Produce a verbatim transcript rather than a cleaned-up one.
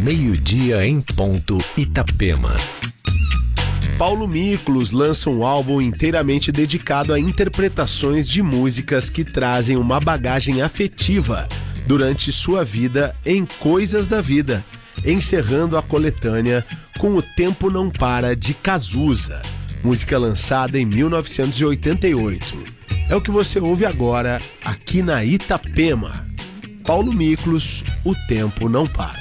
meio-dia em ponto, Itapema. Paulo Miklos lança um álbum inteiramente dedicado a interpretações de músicas que trazem uma bagagem afetiva durante sua vida em Coisas da Vida, encerrando a coletânea com O Tempo Não Para, de Cazuza, música lançada em mil novecentos e oitenta e oito. É o que você ouve agora aqui na Itapema. Paulo Miklos, O Tempo Não Para.